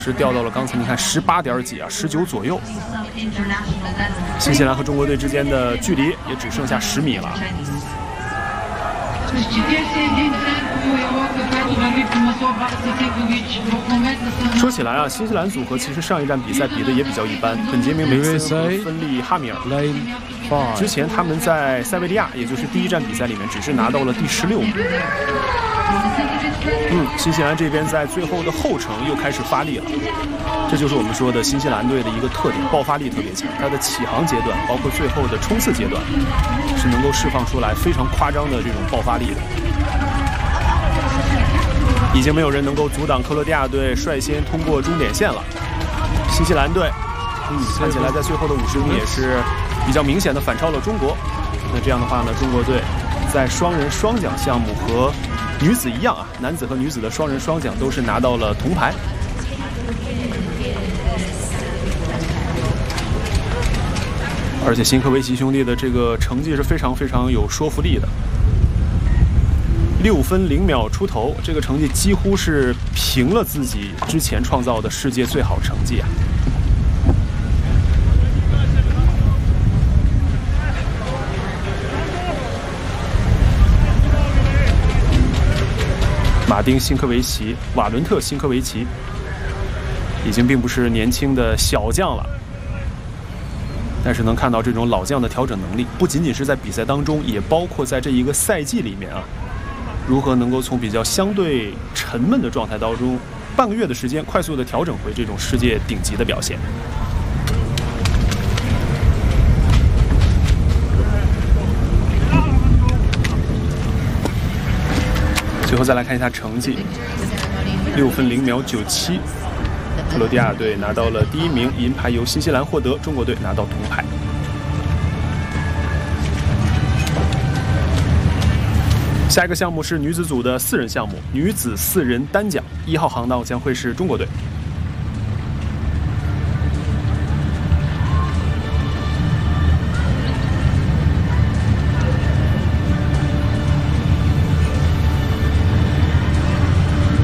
是掉到了刚才你看18点几啊，19左右。新西兰和中国队之间的距离也只剩下10米了。说起来啊，新西兰组合其实上一站比赛比的也比较一般，本杰明·梅森和芬利·哈米尔。之前他们在塞维利亚，也就是第一站比赛里面，只是拿到了第16名。新西兰这边在最后的后程又开始发力了，这就是我们说的新西兰队的一个特点，爆发力特别强。它的起航阶段，包括最后的冲刺阶段，是能够释放出来非常夸张的这种爆发力的。已经没有人能够阻挡克罗地亚队率先通过终点线了。新西兰队，看起来在最后的50米也是比较明显的反超了中国。那这样的话呢，中国队在双人双桨项目和女子一样啊，男子和女子的双人双桨都是拿到了铜牌。而且辛科维奇兄弟的这个成绩是非常非常有说服力的，6分0秒出头，这个成绩几乎是平了自己之前创造的世界最好成绩啊！马丁·辛科维奇、瓦伦特·辛科维奇已经并不是年轻的小将了，但是能看到这种老将的调整能力，不仅仅是在比赛当中，也包括在这一个赛季里面啊，如何能够从比较相对沉闷的状态当中，半个月的时间快速的调整回这种世界顶级的表现。最后再来看一下成绩，6分0秒97，克罗地亚队拿到了第1名，银牌由新西兰获得，中国队拿到铜牌。下一个项目是女子组的4人项目，女子4人单桨，1号航道将会是中国队。